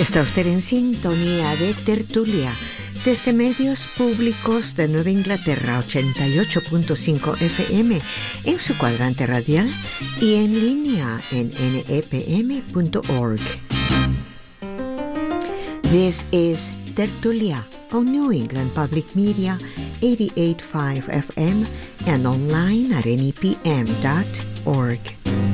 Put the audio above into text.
Está usted en sintonía de Tertulia desde medios públicos de Nueva Inglaterra, 88.5 FM en su cuadrante radial y en línea en nepm.org. This is Tertulia on New England Public Media, 88.5 FM and online at nepm.org.